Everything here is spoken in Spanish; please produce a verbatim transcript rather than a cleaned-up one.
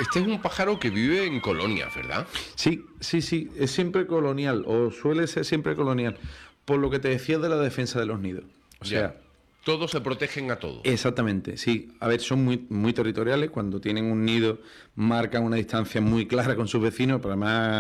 Este es un pájaro que vive en colonias, ¿verdad? Sí, sí, sí, es siempre colonial, o suele ser siempre colonial, por lo que te decía de la defensa de los nidos. O sea, Ya. Todos se protegen a todos. exactamente, sí. A ver, son muy, muy territoriales. Cuando tienen un nido, marcan una distancia muy clara con sus vecinos, pero además